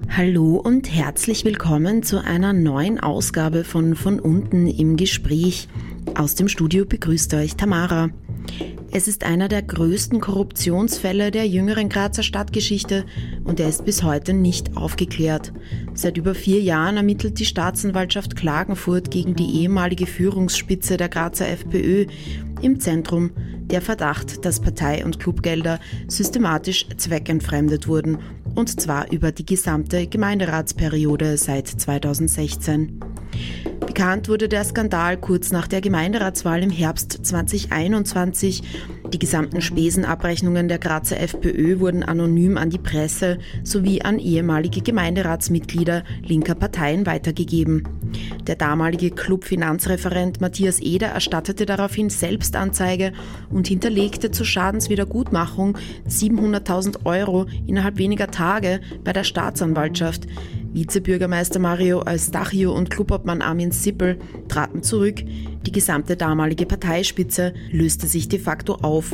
Hallo und herzlich willkommen zu einer neuen Ausgabe von unten im Gespräch. Aus dem Studio begrüßt euch Tamara. Es ist einer der größten Korruptionsfälle der jüngeren Grazer Stadtgeschichte und er ist bis heute nicht aufgeklärt. Seit über 4 Jahren ermittelt die Staatsanwaltschaft Klagenfurt gegen die ehemalige Führungsspitze der Grazer FPÖ. Im Zentrum der Verdacht, dass Partei- und Clubgelder systematisch zweckentfremdet wurden, und zwar über die gesamte Gemeinderatsperiode seit 2016. Bekannt wurde der Skandal kurz nach der Gemeinderatswahl im Herbst 2021. Die gesamten Spesenabrechnungen der Grazer FPÖ wurden anonym an die Presse sowie an ehemalige Gemeinderatsmitglieder linker Parteien weitergegeben. Der damalige Clubfinanzreferent Matthias Eder erstattete daraufhin Selbstanzeige und hinterlegte zur Schadenswiedergutmachung 700.000 € innerhalb weniger Tage bei der Staatsanwaltschaft. Vizebürgermeister Mario Eustachio und Clubobmann Armin Sippel traten zurück. Die gesamte damalige Parteispitze löste sich de facto auf.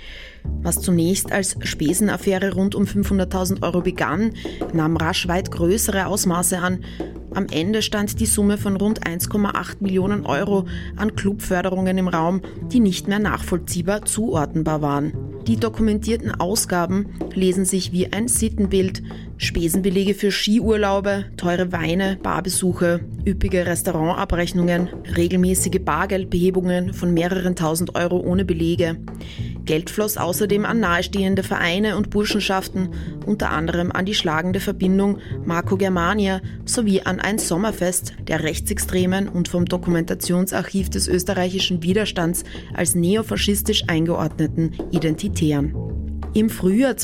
Was zunächst als Spesenaffäre rund um 500.000 € begann, nahm rasch weit größere Ausmaße an. Am Ende stand die Summe von rund 1,8 Millionen € an Clubförderungen im Raum, die nicht mehr nachvollziehbar zuordnenbar waren. Die dokumentierten Ausgaben lesen sich wie ein Sittenbild. Spesenbelege für Skiurlaube, teure Weine, Barbesuche, üppige Restaurantabrechnungen, regelmäßige Bargeldbehebungen von mehreren tausend € ohne Belege. Geld floss außerdem an nahestehende Vereine und Burschenschaften, unter anderem an die schlagende Verbindung Marco Germania sowie an ein Sommerfest der rechtsextremen und vom Dokumentationsarchiv des österreichischen Widerstands als neofaschistisch eingeordneten Identitären. Im Frühjahr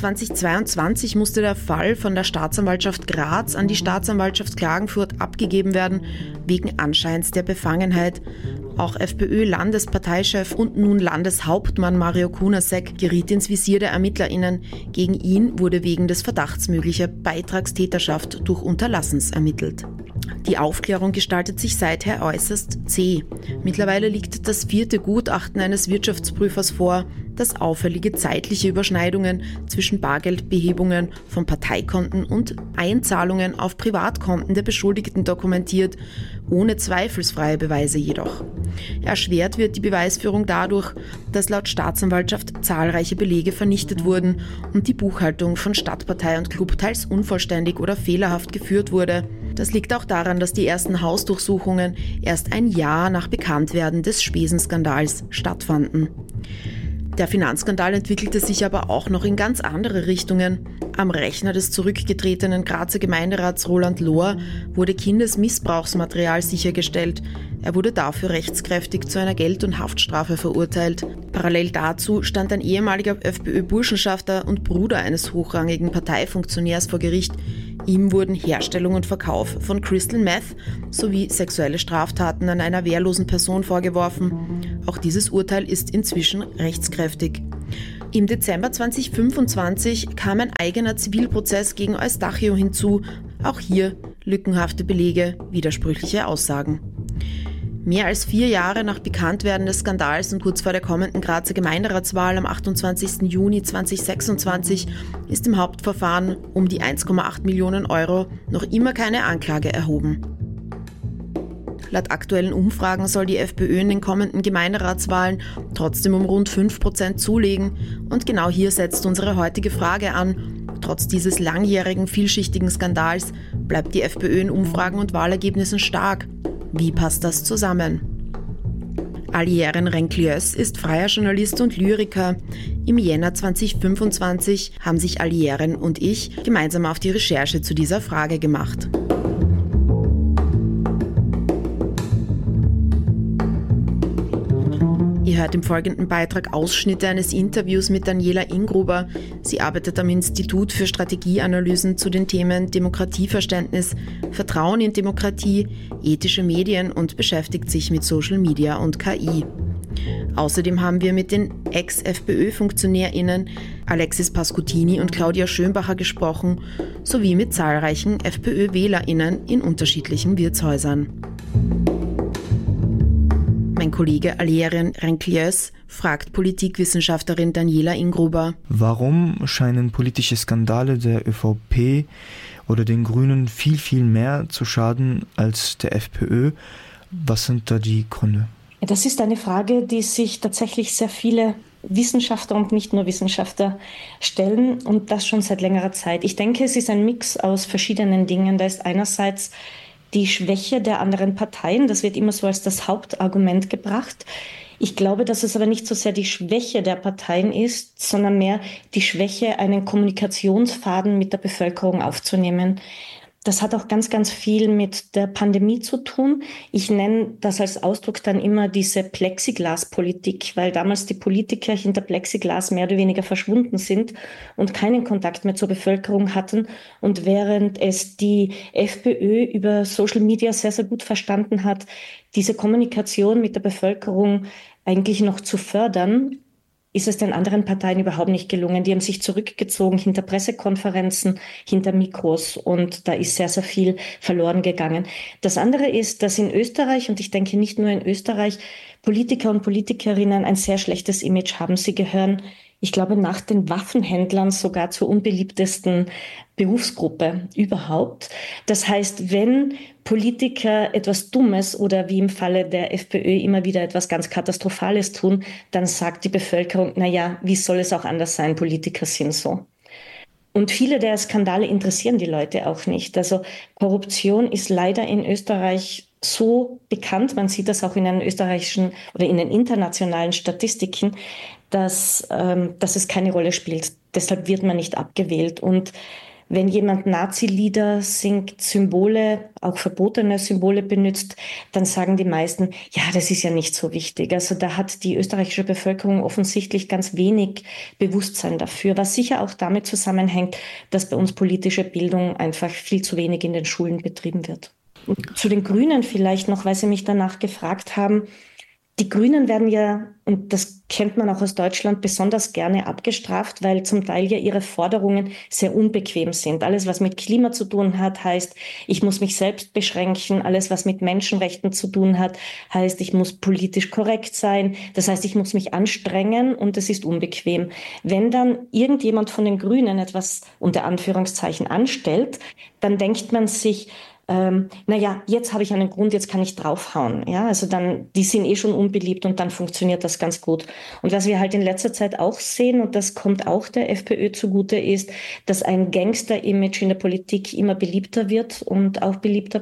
2022 musste der Fall von der Staatsanwaltschaft Graz an die Staatsanwaltschaft Klagenfurt abgegeben werden, wegen Anscheins der Befangenheit. Auch FPÖ-Landesparteichef und nun Landeshauptmann Mario Kunasek geriet ins Visier der ErmittlerInnen. Gegen ihn wurde wegen des Verdachts möglicher Beitragstäterschaft durch Unterlassens ermittelt. Die Aufklärung gestaltet sich seither äußerst zäh. Mittlerweile liegt das 4. Gutachten eines Wirtschaftsprüfers vor, das auffällige zeitliche Überschneidungen zwischen Bargeldbehebungen von Parteikonten und Einzahlungen auf Privatkonten der Beschuldigten dokumentiert, ohne zweifelsfreie Beweise jedoch. Erschwert wird die Beweisführung dadurch, dass laut Staatsanwaltschaft zahlreiche Belege vernichtet wurden und die Buchhaltung von Stadtpartei und Club teils unvollständig oder fehlerhaft geführt wurde. Das liegt auch daran, dass die ersten Hausdurchsuchungen erst ein Jahr nach Bekanntwerden des Spesenskandals stattfanden. Der Finanzskandal entwickelte sich aber auch noch in ganz andere Richtungen. Am Rechner des zurückgetretenen Grazer Gemeinderats Roland Lohr wurde Kindesmissbrauchsmaterial sichergestellt. Er wurde dafür rechtskräftig zu einer Geld- und Haftstrafe verurteilt. Parallel dazu stand ein ehemaliger FPÖ-Burschenschafter und Bruder eines hochrangigen Parteifunktionärs vor Gericht. Ihm wurden Herstellung und Verkauf von Crystal Meth sowie sexuelle Straftaten an einer wehrlosen Person vorgeworfen. Auch dieses Urteil ist inzwischen rechtskräftig. Im Dezember 2025 kam ein eigener Zivilprozess gegen Eustachio hinzu. Auch hier lückenhafte Belege, widersprüchliche Aussagen. Mehr als 4 Jahre nach Bekanntwerden des Skandals und kurz vor der kommenden Grazer Gemeinderatswahl am 28. Juni 2026 ist im Hauptverfahren um die 1,8 Millionen € noch immer keine Anklage erhoben. Laut aktuellen Umfragen soll die FPÖ in den kommenden Gemeinderatswahlen trotzdem um rund 5% zulegen. Und genau hier setzt unsere heutige Frage an. Trotz dieses langjährigen, vielschichtigen Skandals bleibt die FPÖ in Umfragen und Wahlergebnissen stark. Wie passt das zusammen? Ali Yeren Renkliös ist freier Journalist und Lyriker. Im Jänner 2025 haben sich Ali Yeren und ich gemeinsam auf die Recherche zu dieser Frage gemacht. Ihr hört im folgenden Beitrag Ausschnitte eines Interviews mit Daniela Ingruber. Sie arbeitet am Institut für Strategieanalysen zu den Themen Demokratieverständnis, Vertrauen in Demokratie, ethische Medien und beschäftigt sich mit Social Media und KI. Außerdem haben wir mit den Ex-FPÖ-FunktionärInnen Alexis Pascutini und Claudia Schönbacher gesprochen, sowie mit zahlreichen FPÖ-WählerInnen in unterschiedlichen Wirtshäusern. Mein Mein Kollege Alerian Renkliös fragt Politikwissenschaftlerin Daniela Ingruber. Warum scheinen politische Skandale der ÖVP oder den Grünen viel, viel mehr zu schaden als der FPÖ? Was sind da die Gründe? Das ist eine Frage, die sich tatsächlich sehr viele Wissenschaftler und nicht nur Wissenschaftler stellen und das schon seit längerer Zeit. Ich denke, es ist ein Mix aus verschiedenen Dingen. Da ist einerseits die Schwäche der anderen Parteien. Das wird immer so als das Hauptargument gebracht. Ich glaube, dass es aber nicht so sehr die Schwäche der Parteien ist, sondern mehr die Schwäche, einen Kommunikationsfaden mit der Bevölkerung aufzunehmen. Das hat auch ganz, ganz viel mit der Pandemie zu tun. Ich nenne das als Ausdruck dann immer diese Plexiglas-Politik, weil damals die Politiker hinter Plexiglas mehr oder weniger verschwunden sind und keinen Kontakt mehr zur Bevölkerung hatten. Und während es die FPÖ über Social Media sehr, sehr gut verstanden hat, diese Kommunikation mit der Bevölkerung eigentlich noch zu fördern, ist es den anderen Parteien überhaupt nicht gelungen. Die haben sich zurückgezogen hinter Pressekonferenzen, hinter Mikros und da ist sehr, sehr viel verloren gegangen. Das andere ist, dass in Österreich, und ich denke nicht nur in Österreich, Politiker und Politikerinnen ein sehr schlechtes Image haben. Sie gehören, ich glaube, nach den Waffenhändlern sogar zur unbeliebtesten Berufsgruppe überhaupt. Das heißt, wenn Politiker etwas Dummes oder wie im Falle der FPÖ immer wieder etwas ganz Katastrophales tun, dann sagt die Bevölkerung, naja, wie soll es auch anders sein? Politiker sind so. Und viele der Skandale interessieren die Leute auch nicht. Also Korruption ist leider in Österreich so bekannt, man sieht das auch in den österreichischen oder in den internationalen Statistiken, dass es keine Rolle spielt. Deshalb wird man nicht abgewählt. Und wenn jemand Nazi-Lieder singt, Symbole, auch verbotene Symbole benutzt, dann sagen die meisten, ja, das ist ja nicht so wichtig. Also da hat die österreichische Bevölkerung offensichtlich ganz wenig Bewusstsein dafür, was sicher auch damit zusammenhängt, dass bei uns politische Bildung einfach viel zu wenig in den Schulen betrieben wird. Und zu den Grünen vielleicht noch, weil Sie mich danach gefragt haben. Die Grünen werden ja, und das kennt man auch aus Deutschland, besonders gerne abgestraft, weil zum Teil ja ihre Forderungen sehr unbequem sind. Alles, was mit Klima zu tun hat, heißt, ich muss mich selbst beschränken. Alles, was mit Menschenrechten zu tun hat, heißt, ich muss politisch korrekt sein. Das heißt, ich muss mich anstrengen und es ist unbequem. Wenn dann irgendjemand von den Grünen etwas unter Anführungszeichen anstellt, dann denkt man sich, naja, jetzt habe ich einen Grund, jetzt kann ich draufhauen. Ja, also dann, die sind schon unbeliebt und dann funktioniert das ganz gut. Und was wir halt in letzter Zeit auch sehen, und das kommt auch der FPÖ zugute, ist, dass ein Gangster-Image in der Politik immer beliebter wird und auch beliebter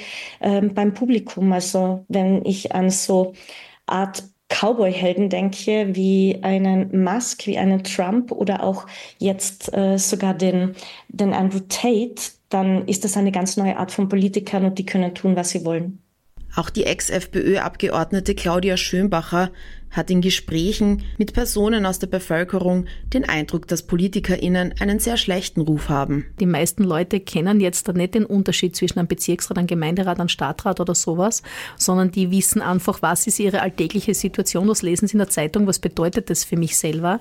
beim Publikum. Also wenn ich an so Art Cowboy-Helden denke, wie einen Musk, wie einen Trump oder auch jetzt sogar den Andrew Tate, dann ist das eine ganz neue Art von Politikern und die können tun, was sie wollen. Auch die Ex-FPÖ-Abgeordnete Claudia Schönbacher hat in Gesprächen mit Personen aus der Bevölkerung den Eindruck, dass PolitikerInnen einen sehr schlechten Ruf haben. Die meisten Leute kennen jetzt nicht den Unterschied zwischen einem Bezirksrat, einem Gemeinderat, einem Stadtrat oder sowas, sondern die wissen einfach, was ist ihre alltägliche Situation, was lesen sie in der Zeitung, was bedeutet das für mich selber.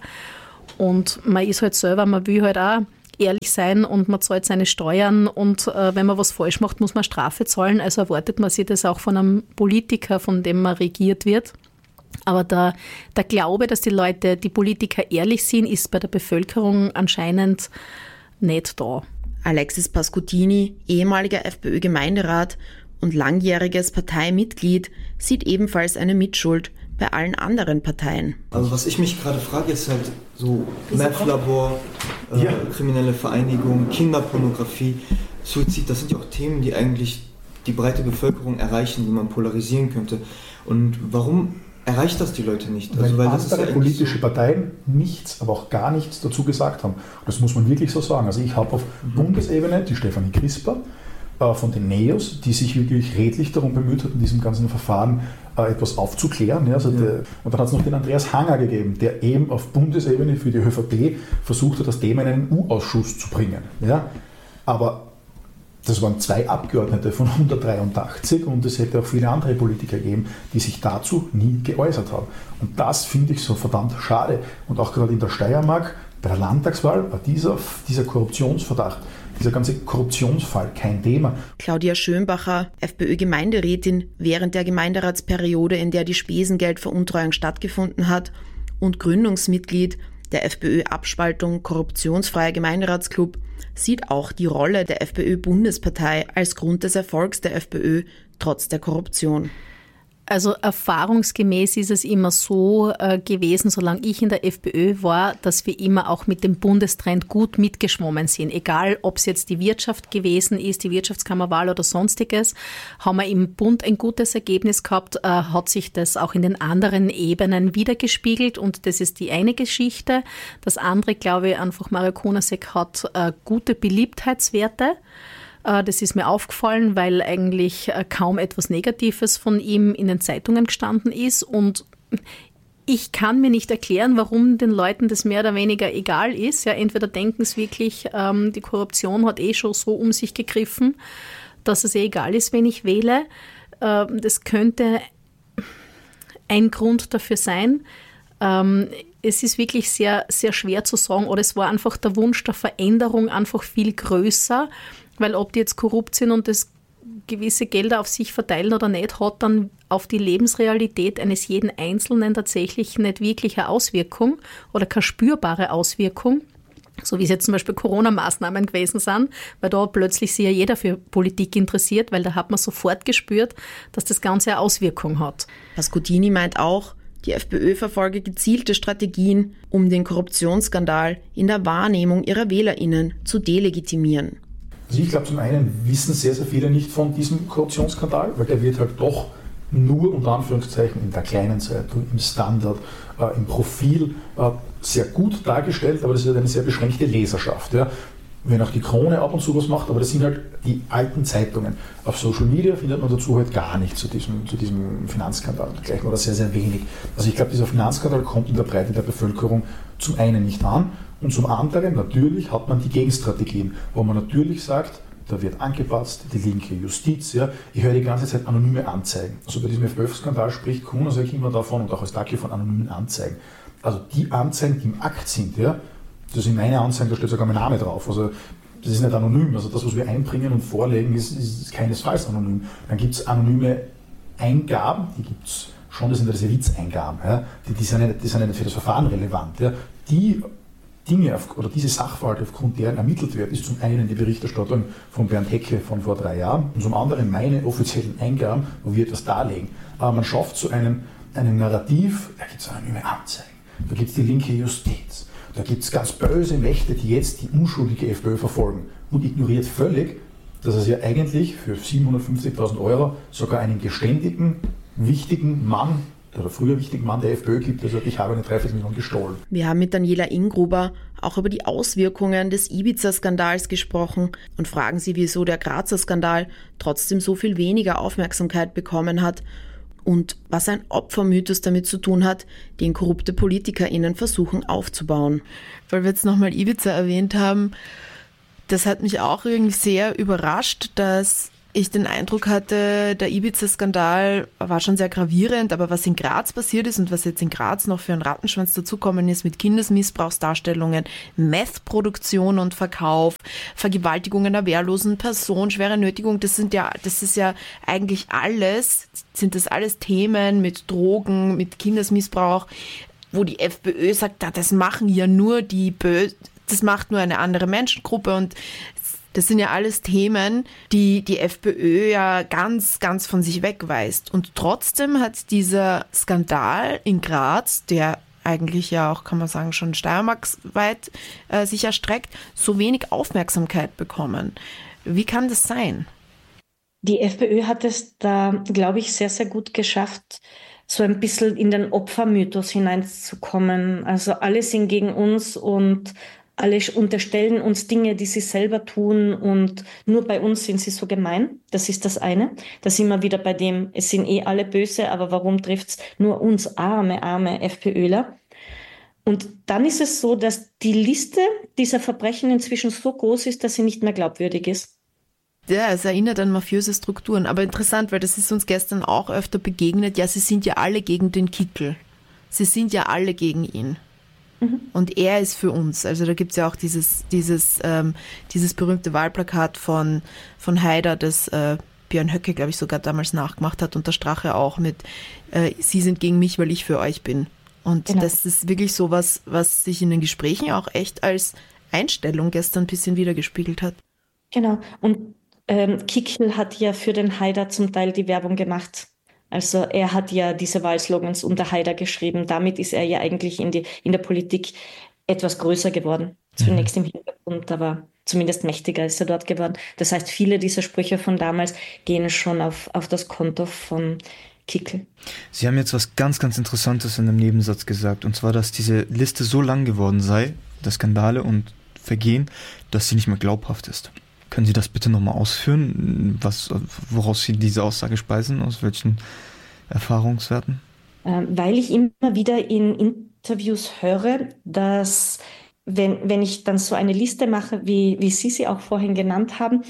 Und man ist halt selber, man will halt auch ehrlich sein und man zahlt seine Steuern und wenn man was falsch macht, muss man Strafe zahlen. Also erwartet man sich das auch von einem Politiker, von dem man regiert wird. Aber der Glaube, dass die Leute, die Politiker ehrlich sind, ist bei der Bevölkerung anscheinend nicht da. Alexis Pascutini, ehemaliger FPÖ-Gemeinderat und langjähriges Parteimitglied, sieht ebenfalls eine Mitschuld bei allen anderen Parteien. Also was ich mich gerade frage, ist halt so Meth-Labor, kriminelle Vereinigung, Kinderpornografie, Suizid, das sind ja auch Themen, die eigentlich die breite Bevölkerung erreichen, die man polarisieren könnte. Und warum erreicht das die Leute nicht? Also, weil das andere ist ja politische Parteien nichts, aber auch gar nichts dazu gesagt haben. Das muss man wirklich so sagen. Also ich habe auf Bundesebene die Stefanie Crisper von den NEOS, die sich wirklich redlich darum bemüht hat, in diesem ganzen Verfahren etwas aufzuklären. Ja, und dann hat es noch den Andreas Hanger gegeben, der eben auf Bundesebene für die ÖVP versucht hat, das Thema in einen U-Ausschuss zu bringen. Ja, aber das waren 2 Abgeordnete von 183 und es hätte auch viele andere Politiker gegeben, die sich dazu nie geäußert haben. Und das finde ich so verdammt schade. Und auch gerade in der Steiermark, Bei der Landtagswahl war dieser Korruptionsverdacht, dieser ganze Korruptionsfall kein Thema. Claudia Schönbacher, FPÖ-Gemeinderätin während der Gemeinderatsperiode, in der die Spesengeldveruntreuung stattgefunden hat, und Gründungsmitglied der FPÖ-Abspaltung Korruptionsfreier Gemeinderatsclub, sieht auch die Rolle der FPÖ-Bundespartei als Grund des Erfolgs der FPÖ trotz der Korruption. Also erfahrungsgemäß ist es immer so gewesen, solange ich in der FPÖ war, dass wir immer auch mit dem Bundestrend gut mitgeschwommen sind. Egal, ob es jetzt die Wirtschaft gewesen ist, die Wirtschaftskammerwahl oder sonstiges, haben wir im Bund ein gutes Ergebnis gehabt, hat sich das auch in den anderen Ebenen wiedergespiegelt und das ist die eine Geschichte. Das andere, glaube ich, einfach Mario Konasek hat gute Beliebtheitswerte. Das ist mir aufgefallen, weil eigentlich kaum etwas Negatives von ihm in den Zeitungen gestanden ist. Und ich kann mir nicht erklären, warum den Leuten das mehr oder weniger egal ist. Ja, entweder denken es wirklich, die Korruption hat schon so um sich gegriffen, dass es egal ist, wen ich wähle. Das könnte ein Grund dafür sein. Es ist wirklich sehr, sehr schwer zu sagen. Oder es war einfach der Wunsch der Veränderung einfach viel größer. Weil ob die jetzt korrupt sind und das gewisse Gelder auf sich verteilen oder nicht, hat dann auf die Lebensrealität eines jeden Einzelnen tatsächlich nicht wirklich eine Auswirkung oder keine spürbare Auswirkung, so wie es jetzt zum Beispiel Corona-Maßnahmen gewesen sind, weil da plötzlich sich ja jeder für Politik interessiert, weil da hat man sofort gespürt, dass das Ganze eine Auswirkung hat. Pascutini meint auch, die FPÖ verfolge gezielte Strategien, um den Korruptionsskandal in der Wahrnehmung ihrer WählerInnen zu delegitimieren. Also ich glaube, zum einen wissen sehr, sehr viele nicht von diesem Korruptionsskandal, weil der wird halt doch nur unter Anführungszeichen in der kleinen Zeitung, im Standard, im Profil sehr gut dargestellt, aber das ist halt eine sehr beschränkte Leserschaft. Ja. Wenn auch die Krone ab und zu was macht, aber das sind halt die alten Zeitungen. Auf Social Media findet man dazu halt gar nichts zu diesem Finanzskandal gleich oder sehr, sehr wenig. Also ich glaube, dieser Finanzskandal kommt in der Breite der Bevölkerung zum einen nicht an und zum anderen natürlich hat man die Gegenstrategien, wo man natürlich sagt, da wird angepasst, die linke Justiz. Ja. Ich höre die ganze Zeit anonyme Anzeigen. Also bei diesem FPÖ-Skandal spricht Kunasek immer davon und auch als Dacke von anonymen Anzeigen. Also die Anzeigen, die im Akt sind, ja, das sind meine Anzeigen, da steht sogar mein Name drauf. Also das ist nicht anonym. Also das, was wir einbringen und vorlegen, ist keinesfalls anonym. Dann gibt es anonyme Eingaben, die gibt es schon, das sind diese Witzeingaben. Ja. Die sind nicht für das Verfahren relevant. Ja. Die Dinge oder diese Sachverhalte, aufgrund deren ermittelt wird, ist zum einen die Berichterstattung von Bernd Hecke von vor 3 Jahren und zum anderen meine offiziellen Eingaben, wo wir etwas darlegen. Aber man schafft so einem Narrativ, da gibt es anonyme Anzeigen, da gibt es die linke Justiz, da gibt es ganz böse Mächte, die jetzt die unschuldige FPÖ verfolgen und ignoriert völlig, dass es ja eigentlich für 750.000 € sogar einen geständigen, wichtigen Mann oder früher wichtigen Mann der FPÖ gibt, der sagt, ich habe eine 3/4 Million gestohlen. Wir haben mit Daniela Ingruber auch über die Auswirkungen des Ibiza-Skandals gesprochen und fragen sie, wieso der Grazer-Skandal trotzdem so viel weniger Aufmerksamkeit bekommen hat und was ein Opfermythos damit zu tun hat, den korrupte PolitikerInnen versuchen aufzubauen. Weil wir jetzt nochmal Ibiza erwähnt haben, das hat mich auch irgendwie sehr überrascht, dass ich den Eindruck hatte, der Ibiza-Skandal war schon sehr gravierend, aber was in Graz passiert ist und was jetzt in Graz noch für einen Rattenschwanz dazukommen ist mit Kindesmissbrauchsdarstellungen, Meth-Produktion und Verkauf, Vergewaltigung einer wehrlosen Person, schwere Nötigung, das ist ja eigentlich sind das alles Themen mit Drogen, mit Kindesmissbrauch, wo die FPÖ sagt, das machen ja nur das macht nur eine andere Menschengruppe und das sind ja alles Themen, die die FPÖ ja ganz, ganz von sich wegweist. Und trotzdem hat dieser Skandal in Graz, der eigentlich ja auch, kann man sagen, schon steiermarksweit sich erstreckt, so wenig Aufmerksamkeit bekommen. Wie kann das sein? Die FPÖ hat es da, glaube ich, sehr, sehr gut geschafft, so ein bisschen in den Opfermythos hineinzukommen. Also alle sind gegen uns und alle unterstellen uns Dinge, die sie selber tun und nur bei uns sind sie so gemein. Das ist das eine. Da sind wir wieder bei dem, es sind alle böse, aber warum trifft's nur uns arme FPÖler? Und dann ist es so, dass die Liste dieser Verbrechen inzwischen so groß ist, dass sie nicht mehr glaubwürdig ist. Ja, es erinnert an mafiöse Strukturen. Aber interessant, weil das ist uns gestern auch öfter begegnet. Ja, sie sind ja alle gegen den Kickl. Sie sind ja alle gegen ihn. Und er ist für uns. Also da gibt es ja auch dieses berühmte Wahlplakat von Haider, das Björn Höcke, glaube ich, sogar damals nachgemacht hat und der Strache auch mit Sie sind gegen mich, weil ich für euch bin. Und genau. Das ist wirklich sowas, was sich in den Gesprächen auch echt als Einstellung gestern ein bisschen wiedergespiegelt hat. Genau. Und Kickl hat ja für den Haider zum Teil die Werbung gemacht. Also er hat ja diese Wahlslogans unter Haider geschrieben. Damit ist er ja eigentlich in der Politik etwas größer geworden. Zunächst im Hintergrund, aber zumindest mächtiger ist er dort geworden. Das heißt, viele dieser Sprüche von damals gehen schon auf das Konto von Kickl. Sie haben jetzt was ganz, ganz Interessantes in einem Nebensatz gesagt, und zwar, dass diese Liste so lang geworden sei, der Skandale und Vergehen, dass sie nicht mehr glaubhaft ist. Können Sie das bitte nochmal ausführen, woraus Sie diese Aussage speisen, aus welchen Erfahrungswerten? Weil ich immer wieder in Interviews höre, dass wenn ich dann so eine Liste mache, wie Sie auch vorhin genannt haben,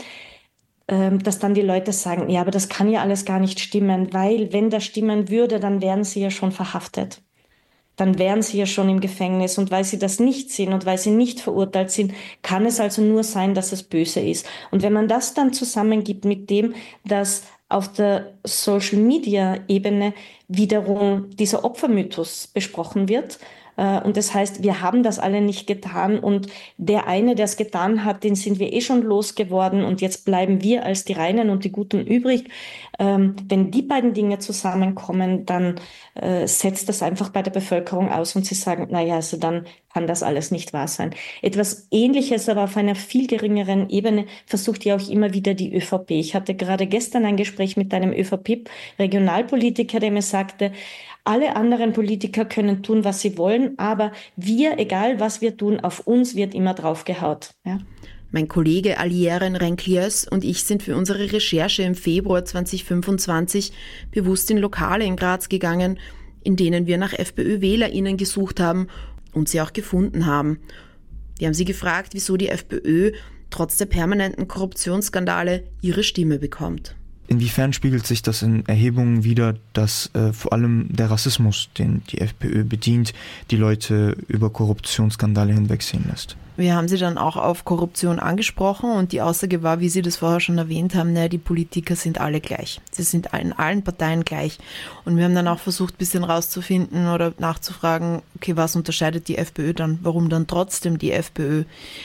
dass dann die Leute sagen, ja, aber das kann ja alles gar nicht stimmen, weil wenn das stimmen würde, dann wären sie ja schon verhaftet. Dann wären sie ja schon im Gefängnis, und weil sie das nicht sind und weil sie nicht verurteilt sind, kann es also nur sein, dass es böse ist. Und wenn man das dann zusammengibt mit dem, dass auf der Social-Media-Ebene wiederum dieser Opfermythos besprochen wird, und das heißt, wir haben das alle nicht getan, und der eine, der es getan hat, den sind wir schon losgeworden, und jetzt bleiben wir als die Reinen und die Guten übrig. Wenn die beiden Dinge zusammenkommen, dann setzt das einfach bei der Bevölkerung aus, und sie sagen, naja, also dann kann das alles nicht wahr sein. Etwas Ähnliches, aber auf einer viel geringeren Ebene, versucht ja auch immer wieder die ÖVP. Ich hatte gerade gestern ein Gespräch mit einem ÖVP-Regionalpolitiker, der mir sagte, alle anderen Politiker können tun, was sie wollen, aber wir, egal was wir tun, auf uns wird immer draufgehaut. Ja. Mein Kollege Alieren Renkliers und ich sind für unsere Recherche im Februar 2025 bewusst in Lokale in Graz gegangen, in denen wir nach FPÖ-WählerInnen gesucht haben und sie auch gefunden haben. Wir haben sie gefragt, wieso die FPÖ trotz der permanenten Korruptionsskandale ihre Stimme bekommt. Inwiefern spiegelt sich das in Erhebungen wider, dass vor allem der Rassismus, den die FPÖ bedient, die Leute über Korruptionsskandale hinwegsehen lässt? Wir haben sie dann auch auf Korruption angesprochen, und die Aussage war, wie Sie das vorher schon erwähnt haben, die Politiker sind alle gleich. Sie sind in allen Parteien gleich. Und wir haben dann auch versucht, ein bisschen rauszufinden oder nachzufragen, okay, was unterscheidet die FPÖ dann, warum dann trotzdem die FPÖ?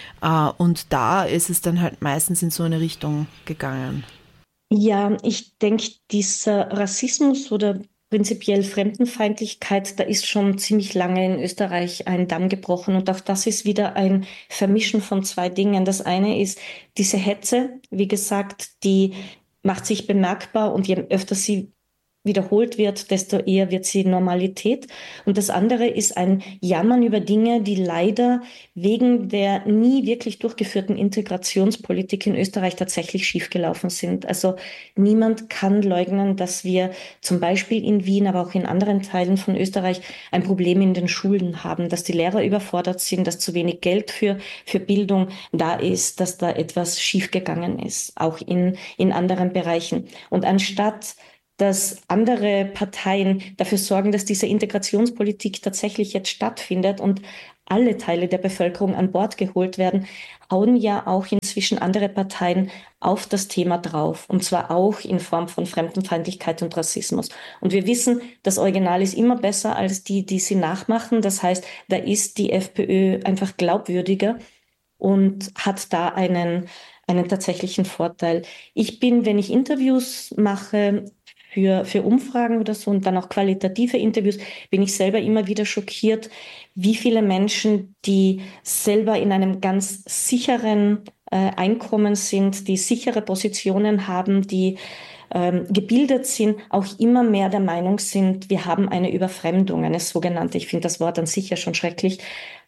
Und da ist es dann halt meistens in so eine Richtung gegangen. Ja, ich denke, dieser Rassismus oder prinzipiell Fremdenfeindlichkeit, da ist schon ziemlich lange in Österreich ein Damm gebrochen, und auch das ist wieder ein Vermischen von zwei Dingen. Das eine ist diese Hetze, wie gesagt, die macht sich bemerkbar, und je öfter sie wiederholt wird, desto eher wird sie Normalität. Und das andere ist ein Jammern über Dinge, die leider wegen der nie wirklich durchgeführten Integrationspolitik in Österreich tatsächlich schiefgelaufen sind. Also niemand kann leugnen, dass wir zum Beispiel in Wien, aber auch in anderen Teilen von Österreich ein Problem in den Schulen haben, dass die Lehrer überfordert sind, dass zu wenig Geld für Bildung da ist, dass da etwas schiefgegangen ist, auch in anderen Bereichen. Und anstatt dass andere Parteien dafür sorgen, dass diese Integrationspolitik tatsächlich jetzt stattfindet und alle Teile der Bevölkerung an Bord geholt werden, hauen ja auch inzwischen andere Parteien auf das Thema drauf. Und zwar auch in Form von Fremdenfeindlichkeit und Rassismus. Und wir wissen, das Original ist immer besser als die sie nachmachen. Das heißt, da ist die FPÖ einfach glaubwürdiger und hat da einen tatsächlichen Vorteil. Ich bin, wenn ich Interviews mache, für Umfragen oder so und dann auch qualitative Interviews, bin ich selber immer wieder schockiert, wie viele Menschen, die selber in einem ganz sicheren Einkommen sind, die sichere Positionen haben, die gebildet sind, auch immer mehr der Meinung sind, wir haben eine Überfremdung, eine sogenannte, ich finde das Wort an sich ja schon schrecklich,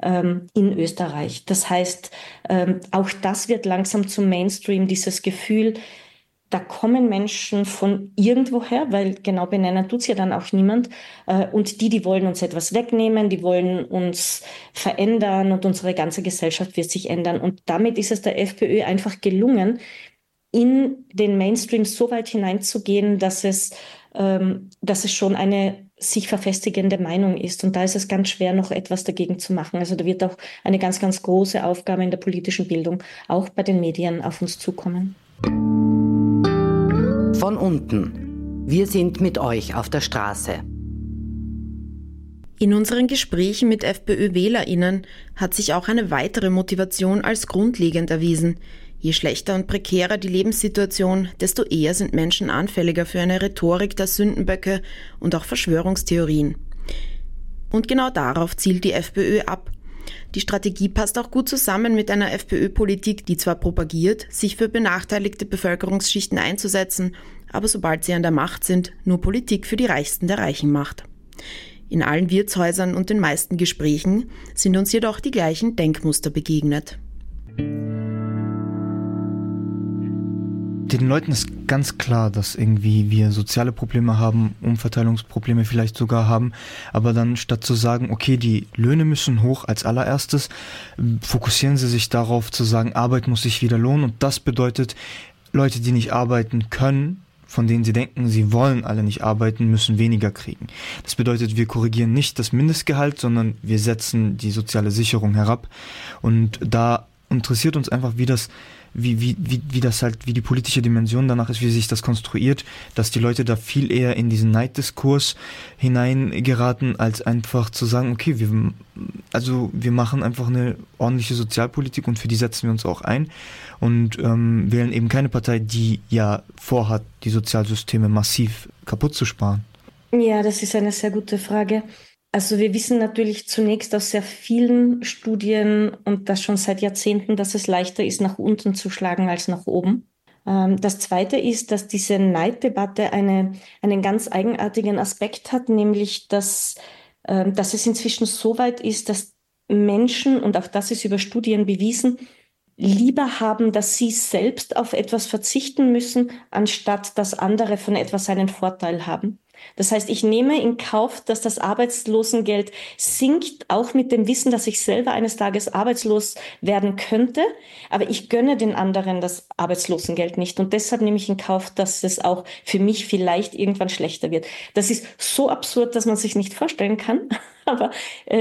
in Österreich. Das heißt, auch das wird langsam zum Mainstream, dieses Gefühl, da kommen Menschen von irgendwoher, weil genau benennen tut's ja dann auch niemand. Und die wollen uns etwas wegnehmen, die wollen uns verändern, und unsere ganze Gesellschaft wird sich ändern. Und damit ist es der FPÖ einfach gelungen, in den Mainstream so weit hineinzugehen, dass es schon eine sich verfestigende Meinung ist. Und da ist es ganz schwer, noch etwas dagegen zu machen. Also da wird auch eine ganz, ganz große Aufgabe in der politischen Bildung, auch bei den Medien, auf uns zukommen. Von unten. Wir sind mit euch auf der Straße. In unseren Gesprächen mit FPÖ-WählerInnen hat sich auch eine weitere Motivation als grundlegend erwiesen. Je schlechter und prekärer die Lebenssituation, desto eher sind Menschen anfälliger für eine Rhetorik der Sündenböcke und auch Verschwörungstheorien. Und genau darauf zielt die FPÖ ab. Die Strategie passt auch gut zusammen mit einer FPÖ-Politik, die zwar propagiert, sich für benachteiligte Bevölkerungsschichten einzusetzen, aber sobald sie an der Macht sind, nur Politik für die Reichsten der Reichen macht. In allen Wirtshäusern und den meisten Gesprächen sind uns jedoch die gleichen Denkmuster begegnet. Den Leuten ist ganz klar, dass irgendwie wir soziale Probleme haben, Umverteilungsprobleme vielleicht sogar haben, aber dann statt zu sagen, okay, die Löhne müssen hoch als allererstes, fokussieren sie sich darauf zu sagen, Arbeit muss sich wieder lohnen, und das bedeutet, Leute, die nicht arbeiten können, von denen sie denken, sie wollen alle nicht arbeiten, müssen weniger kriegen. Das bedeutet, wir korrigieren nicht das Mindestgehalt, sondern wir setzen die soziale Sicherung herab, und da interessiert uns einfach, wie die politische Dimension danach ist, wie sich das konstruiert, dass die Leute da viel eher in diesen Neiddiskurs hineingeraten, als einfach zu sagen, okay, wir machen einfach eine ordentliche Sozialpolitik und für die setzen wir uns auch ein und wählen eben keine Partei, die ja vorhat, die Sozialsysteme massiv kaputt zu sparen. Ja, das ist eine sehr gute Frage. Also wir wissen natürlich zunächst aus sehr vielen Studien und das schon seit Jahrzehnten, dass es leichter ist, nach unten zu schlagen als nach oben. Das Zweite ist, dass diese Neiddebatte einen ganz eigenartigen Aspekt hat, nämlich dass es inzwischen so weit ist, dass Menschen, und auch das ist über Studien bewiesen, lieber haben, dass sie selbst auf etwas verzichten müssen, anstatt dass andere von etwas einen Vorteil haben. Das heißt, ich nehme in Kauf, dass das Arbeitslosengeld sinkt, auch mit dem Wissen, dass ich selber eines Tages arbeitslos werden könnte. Aber ich gönne den anderen das Arbeitslosengeld nicht. Und deshalb nehme ich in Kauf, dass es auch für mich vielleicht irgendwann schlechter wird. Das ist so absurd, dass man sich nicht vorstellen kann. Aber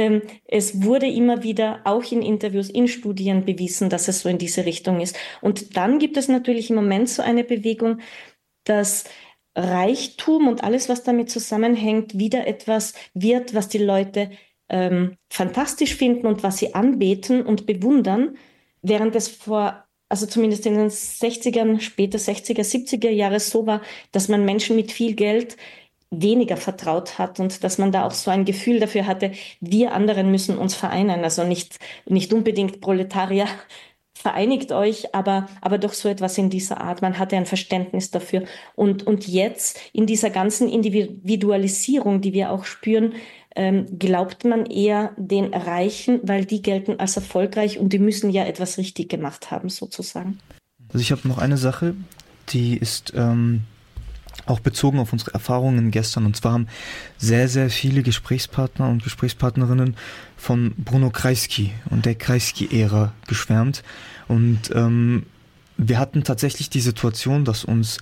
es wurde immer wieder auch in Interviews, in Studien bewiesen, dass es so in diese Richtung ist. Und dann gibt es natürlich im Moment so eine Bewegung, dass Reichtum und alles, was damit zusammenhängt, wieder etwas wird, was die Leute fantastisch finden und was sie anbeten und bewundern, während es also zumindest in den 60ern, später 60er, 70er Jahre so war, dass man Menschen mit viel Geld weniger vertraut hat und dass man da auch so ein Gefühl dafür hatte, wir anderen müssen uns vereinen, also nicht unbedingt Proletarier, vereinigt euch, aber doch so etwas in dieser Art. Man hatte ein Verständnis dafür. Und jetzt in dieser ganzen Individualisierung, die wir auch spüren, glaubt man eher den Reichen, weil die gelten als erfolgreich und die müssen ja etwas richtig gemacht haben, sozusagen. Also ich habe noch eine Sache, die ist auch bezogen auf unsere Erfahrungen gestern. Und zwar haben sehr, sehr viele Gesprächspartner und Gesprächspartnerinnen von Bruno Kreisky und der Kreisky-Ära geschwärmt. Und wir hatten tatsächlich die Situation, dass uns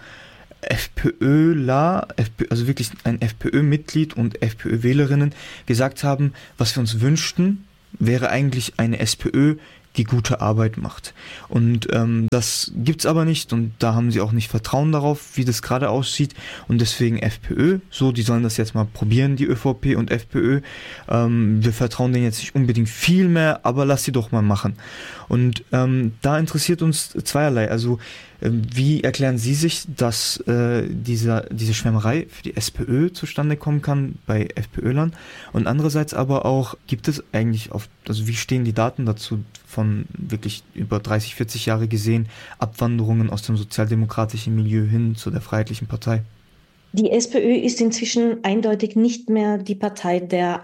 FPÖler, also wirklich ein FPÖ-Mitglied und FPÖ-Wählerinnen gesagt haben, was wir uns wünschten, wäre eigentlich eine SPÖ, die gute Arbeit macht. Und das gibt's aber nicht und da haben sie auch nicht Vertrauen darauf, wie das gerade aussieht und deswegen FPÖ, die sollen das jetzt mal probieren, die ÖVP und FPÖ. Wir vertrauen denen jetzt nicht unbedingt viel mehr, aber lass sie doch mal machen. Und da interessiert uns zweierlei, also wie erklären Sie sich, dass diese Schwärmerei für die SPÖ zustande kommen kann bei FPÖlern? Und andererseits aber auch, gibt es eigentlich also wie stehen die Daten dazu von wirklich über 30, 40 Jahre gesehen, Abwanderungen aus dem sozialdemokratischen Milieu hin zu der Freiheitlichen Partei? Die SPÖ ist inzwischen eindeutig nicht mehr die Partei der